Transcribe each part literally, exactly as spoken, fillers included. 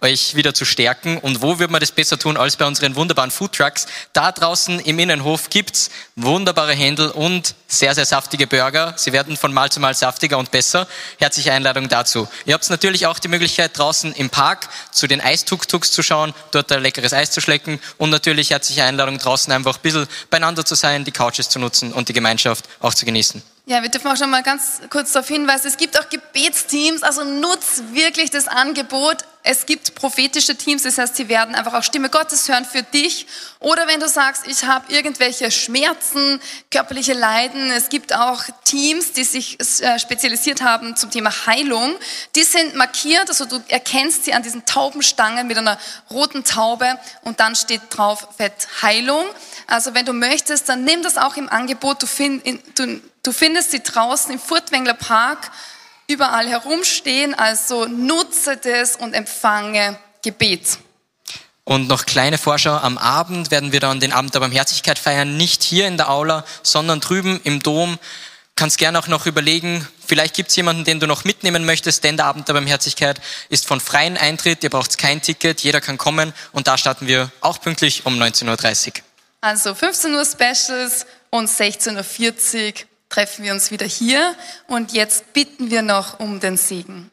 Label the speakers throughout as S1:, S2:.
S1: euch wieder zu stärken. Und wo wird man das besser tun als bei unseren wunderbaren Foodtrucks? Da draußen im Innenhof gibt's wunderbare Händel und sehr, sehr saftige Burger. Sie werden von Mal zu Mal saftiger und besser. Herzliche Einladung dazu. Ihr habt natürlich auch die Möglichkeit, draußen im Park zu den Eistuk-Tuks zu schauen, dort ein leckeres Eis zu schlecken und natürlich herzliche Einladung, draußen einfach ein bisschen beieinander zu sein, die Couches zu nutzen und die Gemeinschaft auch zu genießen.
S2: Ja, wir dürfen auch schon mal ganz kurz darauf hinweisen, es gibt auch Gebetsteams, also nutz wirklich das Angebot. Es gibt prophetische Teams, das heißt, sie werden einfach auch Stimme Gottes hören für dich. Oder wenn du sagst, ich habe irgendwelche Schmerzen, körperliche Leiden, es gibt auch Teams, die sich spezialisiert haben zum Thema Heilung. Die sind markiert, also du erkennst sie an diesen Taubenstangen mit einer roten Taube und dann steht drauf fett Heilung. Also wenn du möchtest, dann nimm das auch im Angebot. Du, find, du, du findest sie draußen im Furtwängler Park überall herumstehen. Also nutze das und empfange Gebet.
S1: Und noch kleine Vorschau, am Abend werden wir dann den Abend der Barmherzigkeit feiern. Nicht hier in der Aula, sondern drüben im Dom. Kannst gerne auch noch überlegen, vielleicht gibt es jemanden, den du noch mitnehmen möchtest, denn der Abend der Barmherzigkeit ist von freiem Eintritt. Ihr braucht kein Ticket, jeder kann kommen. Und da starten wir auch pünktlich um neunzehn Uhr dreißig.
S2: Also fünfzehn Uhr Specials und sechzehn Uhr vierzig treffen wir uns wieder hier. Und jetzt bitten wir noch um den Segen.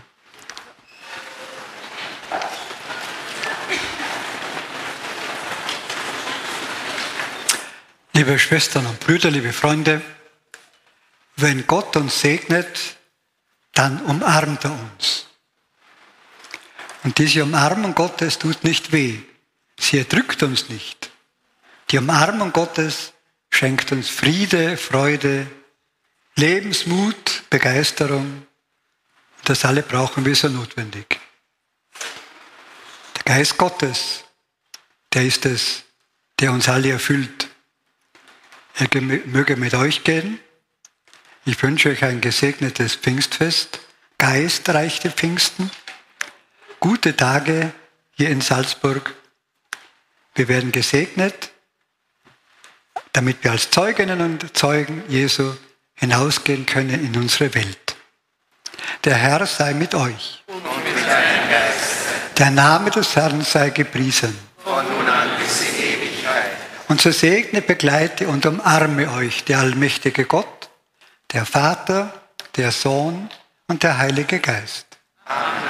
S3: Liebe Schwestern und Brüder, liebe Freunde, wenn Gott uns segnet, dann umarmt er uns. Und diese Umarmung Gottes tut nicht weh. Sie erdrückt uns nicht. Die Umarmung Gottes schenkt uns Friede, Freude, Lebensmut, Begeisterung. Das alle brauchen wir so notwendig. Der Geist Gottes, der ist es, der uns alle erfüllt. Er möge mit euch gehen. Ich wünsche euch ein gesegnetes Pfingstfest, geistreiche Pfingsten, gute Tage hier in Salzburg. Wir werden gesegnet, damit wir als Zeuginnen und Zeugen Jesu hinausgehen können in unsere Welt. Der Herr sei mit euch.
S4: Und mit deinem Geist.
S3: Der Name des Herrn sei gepriesen.
S4: Von nun an bis in Ewigkeit.
S3: Und so segne, begleite und umarme euch der allmächtige Gott, der Vater, der Sohn und der Heilige Geist.
S4: Amen.